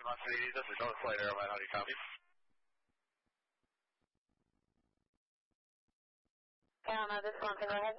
Montreat, this is North Flight Airline, how do you copy? This one, go ahead.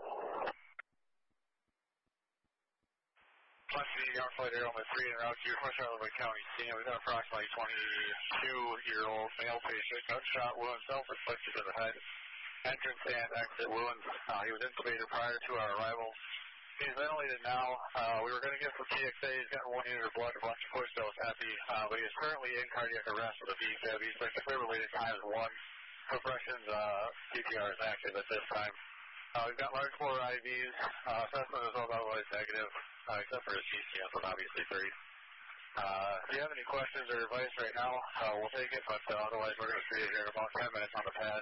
Montreat, North Flight Airline 3 en route to your Charlotte County scene. We've got approximately 22-year-old male patient, gunshot wound, self-inflicted to the head. Entrance and exit wounds. He was intubated prior to our arrival. He's ventilated now. We were going to get some TXA. He's got 1 unit of blood, a bunch of push dose epi, but he is currently in cardiac arrest with a VFib. He's been defibrillated times 1. Compressions, CPR is active at this time. We've got large bore IVs. Assessment is otherwise negative, except for his GCF, but obviously 30. If you have any questions or advice right now, we'll take it, but otherwise we're going to see you here in about 10 minutes on the pad.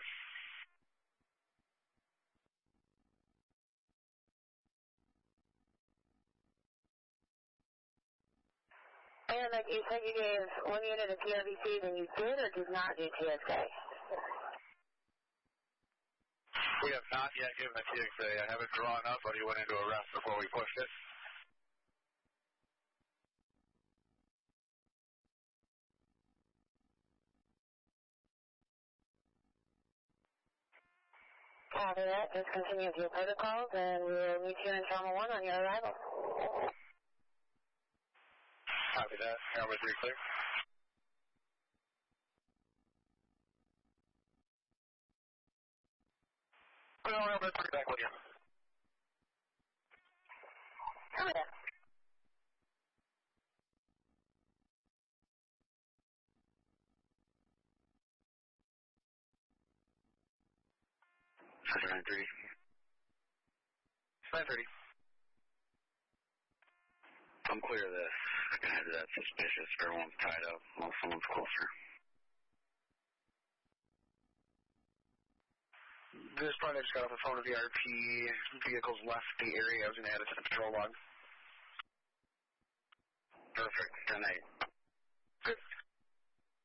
And like you said, you gave 1 unit of PRVC, then you did or did not do TXA? We have not yet given the TXA. I have it drawn up, but he went into arrest before we pushed it. Copy that. Just continue with your protocols, and we'll meet you in Trauma 1 on your arrival. Copy that. Trauma 3 clear. No, let's bring it back with you. Copy that. Center 930. 930. I'm clear of this. I can head to that suspicious. Everyone's tied up while someone's closer. This point, I just got off the phone with the RP. Vehicles left the area. I was going to add it to the patrol log. Perfect.